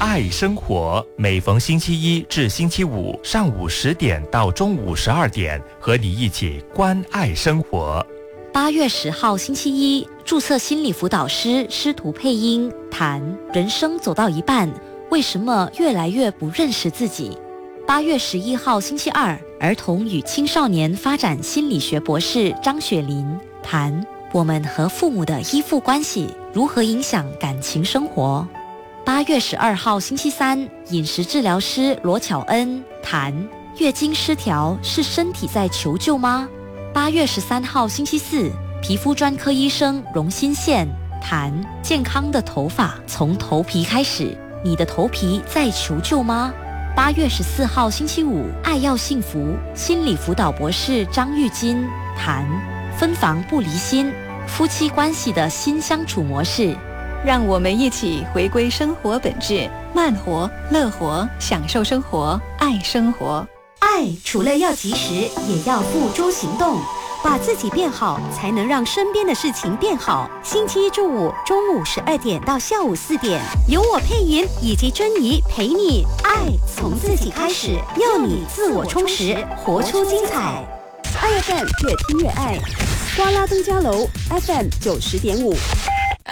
爱生活，每逢星期一至星期五上午10点到中午12点，和你一起关爱生活。 8月10号星期一，注册心理辅导师师徒配音谈人生走到一半，为什么越来越不认识自己。8月11号星期二，儿童与青少年发展心理学博士张雪琳谈我们和父母的依附关系如何影响感情生活。8月12号星期三，饮食治疗师罗巧恩谈月经失调是身体在求救吗。8月13号星期四，皮肤专科医生荣新宪谈健康的头发从头皮开始，你的头皮在求救吗？8月14号星期五，爱要幸福心理辅导博士张玉金谈分房不离心，夫妻关系的新相处模式。 让我们一起回归生活本质，慢活、乐活，享受生活，爱生活。 爱除了要及时，也要付诸行动，把自己变好，才能让身边的事情变好。星期一至五中午12点到下午4点，由我配音以及珍妮陪你。爱从自己开始，要你自我充实，活出精彩。 爱FM越听越爱，瓜拉登嘉楼 FM 90.5。